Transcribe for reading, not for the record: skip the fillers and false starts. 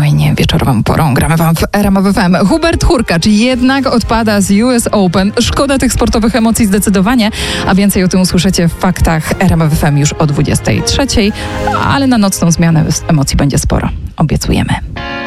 spokojnie, wieczorową porą gramy wam w RMF FM. Hubert Hurkacz jednak odpada z US Open. Szkoda tych sportowych emocji zdecydowanie, a więcej o tym usłyszycie w faktach RMF FM już o 23:00, ale na nocną zmianę emocji będzie sporo. Obiecujemy.